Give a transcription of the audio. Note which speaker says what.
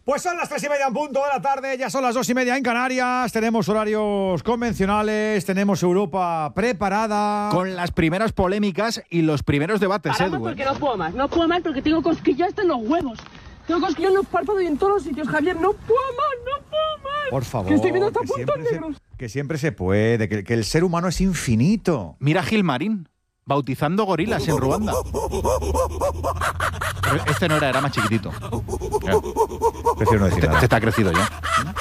Speaker 1: Pues son las 3:30 en punto de la tarde, ya son las 2:30 en Canarias, tenemos horarios convencionales, tenemos Europa preparada.
Speaker 2: Con las primeras polémicas y los primeros debates,
Speaker 3: Paramos
Speaker 2: Edu.
Speaker 3: porque no puedo más porque tengo cosquillas en los huevos. Tengo cosquillas en los párpados y en todos los sitios, Javier, no puedo más.
Speaker 1: Por favor,
Speaker 3: Que estoy viendo hasta puntos negros.
Speaker 1: que siempre se puede, que el ser humano es infinito.
Speaker 2: Mira a Gilmarín, bautizando gorilas en Ruanda. Pero este no era más chiquitito.
Speaker 1: Prefiero no decir nada.
Speaker 2: Este está crecido ya.